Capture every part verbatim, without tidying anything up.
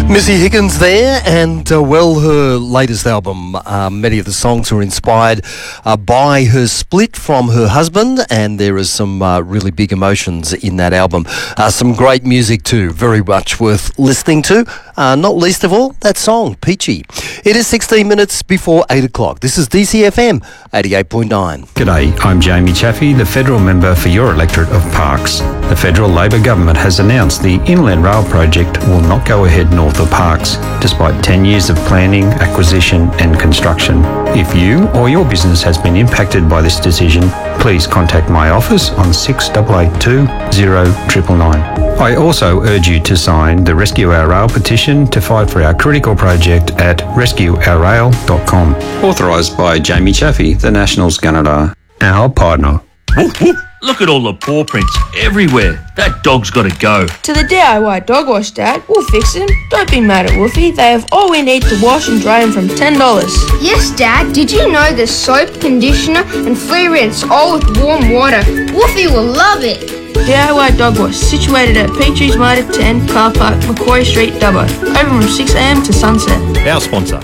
Missy Higgins there, and uh, well, her latest album, uh, many of the songs are inspired uh, by her split from her husband, and there is some uh, really big emotions in that album. Uh, some great music too, very much worth listening to, uh, not least of all, that song, Peachy. It is sixteen minutes before eight o'clock. This is D C F M eighty-eight point nine. G'day, I'm Jamie Chaffey, the federal member for your electorate of Parkes. The federal Labor government has announced the Inland Rail project will not go ahead north of Parkes, despite ten years of planning, acquisition and construction. If you or your business has been impacted by this decision, please contact my office on six eight eight two, zero nine nine nine. I also urge you to sign the Rescue Our Rail petition to fight for our critical project at rescue our rail dot com. Authorised by Jamie Chaffey, the Nationals Gunnedah, our partner. Woof, woof. Look at all the paw prints everywhere. That dog's got to go. To the D I Y dog wash, Dad. We'll fix him. Don't be mad at Wolfie. They have all we need to wash and dry him from ten dollars. Yes, Dad. Did you know there's soap, conditioner and free rinse, all with warm water? Wolfie will love it. D I Y Dog Wash, situated at Petries Mitre ten, Car Park, Macquarie Street, Dubbo. Open from six a m to sunset. Our sponsor.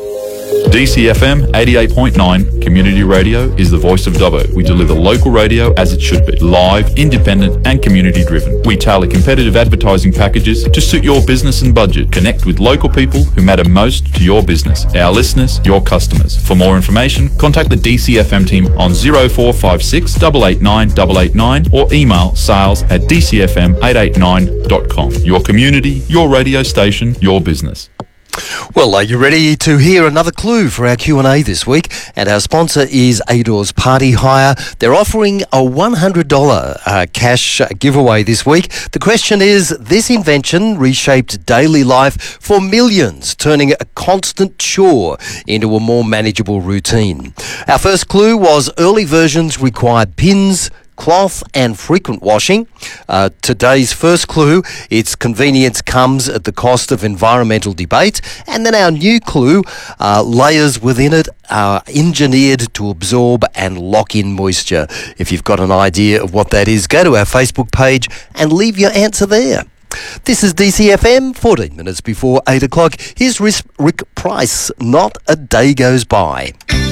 D C F M eighty-eight point nine Community Radio is the voice of Dubbo. We deliver local radio as it should be, live, independent and community driven. We tailor competitive advertising packages to suit your business and budget. Connect with local people who matter most to your business, our listeners, your customers. For more information, contact the D C F M team on zero four five six, eight eight nine, eight eight nine or email sales at d c f m eight eight nine dot com. Your community, your radio station, your business. Well, are you ready to hear another clue for our Q and A this week? And our sponsor is Ador's Party Hire. They're offering a one hundred dollars uh, cash giveaway this week. The question is, this invention reshaped daily life for millions, turning a constant chore into a more manageable routine. Our first clue was early versions required pins, cloth and frequent washing. Uh, today's first clue, its convenience comes at the cost of environmental debate. And then our new clue, uh, layers within it are engineered to absorb and lock in moisture. If you've got an idea of what that is, go to our Facebook page and leave your answer there. This is D C F M, fourteen minutes before eight o'clock. Here's Rick Price, Not a Day Goes By.